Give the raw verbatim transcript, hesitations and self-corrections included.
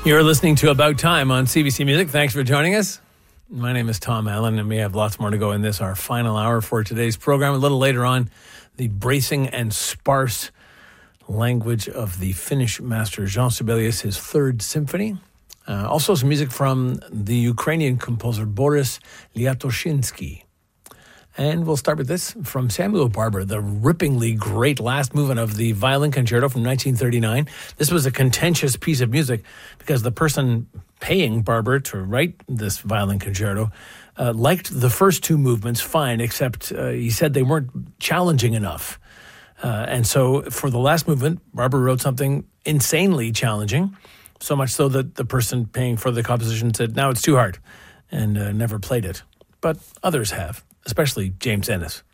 You're listening to About Time on C B C Music. Thanks for joining us. My name is Tom Allen, and we have lots more to go in this, our final hour for today's program. A little later on, the bracing and sparse language of the Finnish master Jean Sibelius, his Third Symphony. Uh, also some music from the Ukrainian composer Boris Liatoshinsky. And we'll start with this from Samuel Barber, the ripplingly great last movement of the Violin Concerto from nineteen thirty-nine. This was a contentious piece of music because the person paying Barber to write this Violin Concerto uh, liked the first two movements fine, except uh, he said they weren't challenging enough. Uh, and so for the last movement, Barber wrote something insanely challenging, so much so that the person paying for the composition said, now it's too hard, and uh, never played it. But others have, especially James Ennis.